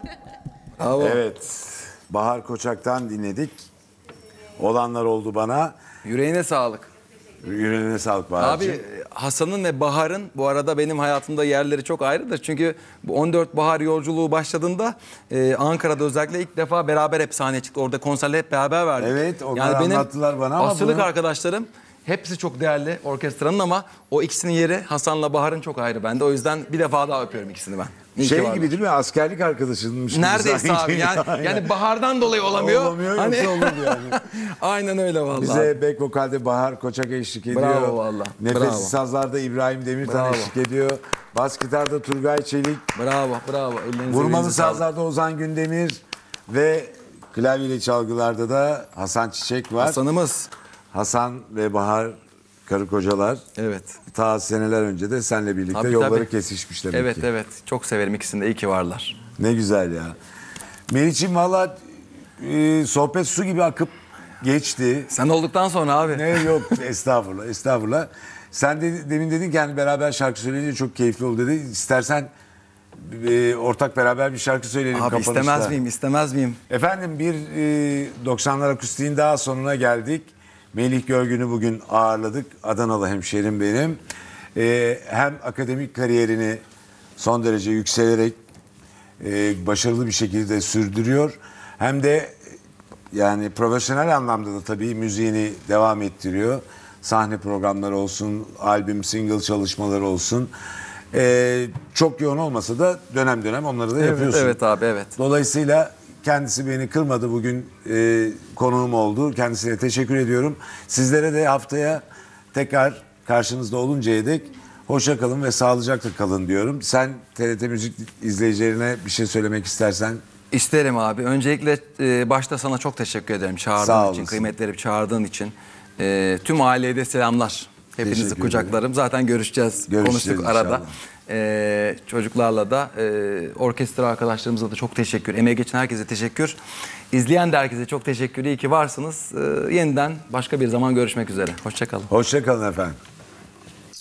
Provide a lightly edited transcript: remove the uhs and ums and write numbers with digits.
Bravo. Evet. Bahar Koçak'tan dinledik. Olanlar oldu bana. Yüreğine sağlık. Yüreğine sağlık Bahar'cığım. Abi Hasan'ın ve Bahar'ın bu arada benim hayatımda yerleri çok ayrıdır. Çünkü bu 14 Bahar yolculuğu başladığında Ankara'da özellikle ilk defa beraber hep sahneye çıktı. Orada konserleri hep beraber verdik. Evet, onlar anlattılar bana ama asırlık bunu... arkadaşlarım hepsi çok değerli orkestranın ama o ikisinin yeri Hasan'la Bahar'ın çok ayrı bende. O yüzden bir defa daha öpüyorum ikisini ben. İyi ki Şey varlar. gibi değil mi? Askerlik arkadaşınmış gibi. Neredeyse sanki. abi yani, Aynen. yani Bahar'dan dolayı olamıyor. Olamıyor Hani- yoksa olur yani. Aynen öyle vallahi. Bize back vokalde Bahar Koçak eşlik ediyor. Bravo vallahi. Nefessiz Bravo. sazlarda İbrahim Demirtan Bravo. eşlik ediyor. Bas gitarda Turgay Çelik. Bravo, bravo. Ellerinize Vurmalı yüreğinize sağlık. sazlarda Ozan Gündemir. Ve klavyeli çalgılarda da Hasan Çiçek var. Hasan'ımız. Hasan ve Bahar karı kocalar. Evet. Ta seneler önce de seninle birlikte Tabii, yolları tabii. kesişmiş demek Evet ki. evet. Çok severim ikisini de. İyi ki varlar. Ne güzel ya. Meriç'im valla sohbet su gibi akıp geçti. Sen olduktan sonra abi. Ne yok estağfurullah estağfurullah. Sen de demin dedin ki hani beraber şarkı söyleyince çok keyifli oldu dedi. İstersen ortak beraber bir şarkı söyleyelim Abi kapanışta. istemez miyim? İstemez miyim? Efendim bir 90'lar akustiğin daha sonuna geldik. Melih Görgün'ü bugün ağırladık. Adanalı hemşerim benim. Hem akademik kariyerini son derece yükselerek başarılı bir şekilde sürdürüyor. Hem de yani profesyonel anlamda da tabii müziğini devam ettiriyor. Sahne programları olsun, albüm, single çalışmaları olsun. Çok yoğun olmasa da dönem dönem onları da yapıyorsun. Evet abi evet. Dolayısıyla kendisi beni kırmadı bugün konuğum oldu. Kendisine teşekkür ediyorum. Sizlere de haftaya tekrar karşınızda oluncaya dek hoşça kalın ve sağlıcakla kalın diyorum. Sen TRT Müzik izleyicilerine bir şey söylemek istersen. İsterim abi. Öncelikle başta sana çok teşekkür ederim. Sağ Çağırdığın olasın. için, kıymetleri çağırdığın için. Tüm aileye de selamlar. Hepinizi Teşekkür kucaklarım. Zaten görüşeceğiz. Görüşeceğiz Konuştuk arada. inşallah. Çocuklarla da orkestra arkadaşlarımıza da çok teşekkür. Emeğe geçen herkese teşekkür. İzleyen de herkese çok teşekkür. İyi ki varsınız. Yeniden başka bir zaman görüşmek üzere. Hoşça kalın. Hoşça kalın efendim.